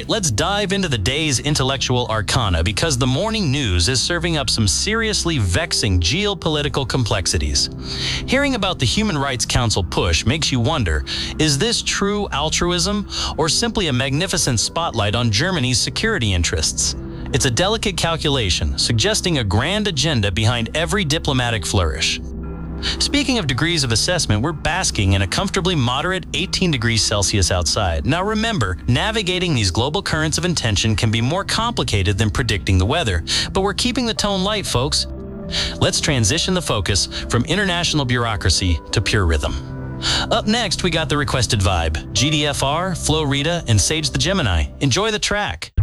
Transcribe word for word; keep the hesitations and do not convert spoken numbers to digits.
let's dive into the day's intellectual arcana because the morning news is serving up some seriously vexing geopolitical complexities. Hearing about the Human Rights Council push makes you wonder, is this true altruism or simply a magnificent spotlight on Germany's security interests? It's a delicate calculation, suggesting a grand agenda behind every diplomatic flourish. Speaking of degrees of assessment, we're basking in a comfortably moderate eighteen degrees Celsius outside. Now remember, navigating these global currents of intention can be more complicated than predicting the weather, but we're keeping the tone light, folks. Let's transition the focus from international bureaucracy to pure rhythm. Up next, we got the requested vibe, G D F R, Flo Rida, and Sage the Gemini. Enjoy the track.